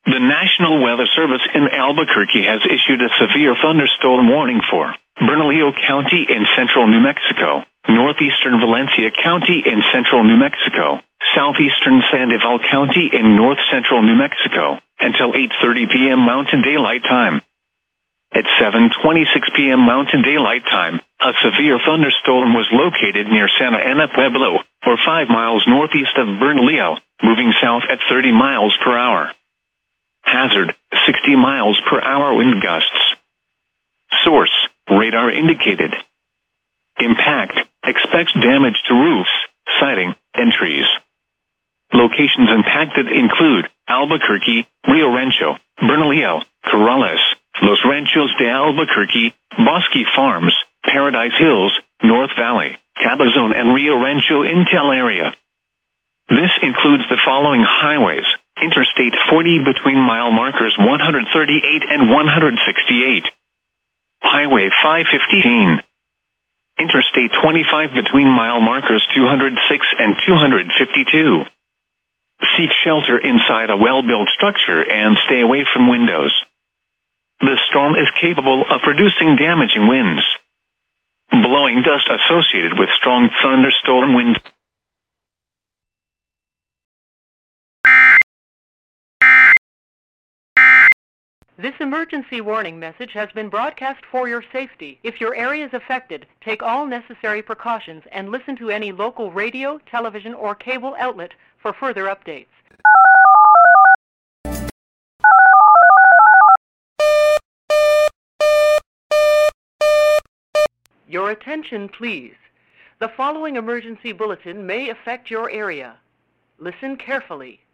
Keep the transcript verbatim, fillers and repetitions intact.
The National Weather Service in Albuquerque has issued a severe thunderstorm warning for Bernalillo County in central New Mexico, northeastern Valencia County in central New Mexico, southeastern Sandoval County in north-central New Mexico, until eight thirty p.m. Mountain Daylight Time. At seven twenty-six p.m. Mountain Daylight Time, a severe thunderstorm was located near Santa Ana Pueblo, or five miles northeast of Bernalillo, moving south at thirty miles per hour. Hazard, sixty miles per hour wind gusts. Source, radar indicated. Impact, expects damage to roofs, siding, and trees. Locations impacted include Albuquerque, Rio Rancho, Bernalillo, Corrales, Los Ranchos de Albuquerque, Bosque Farms, Paradise Hills, North Valley, Cabazon and Rio Rancho Intel area. This includes the following highways: Interstate forty between mile markers one hundred thirty-eight and one hundred sixty-eight. Highway five fifteen. Interstate twenty-five between mile markers two hundred six and two hundred fifty-two. Seek shelter inside a well-built structure and stay away from windows. The storm is capable of producing damaging winds, blowing dust associated with strong thunderstorm winds. This emergency warning message has been broadcast for your safety. If your area is affected, take all necessary precautions and listen to any local radio, television, or cable outlet for further updates. Your attention, please. The following emergency bulletin may affect your area. Listen carefully.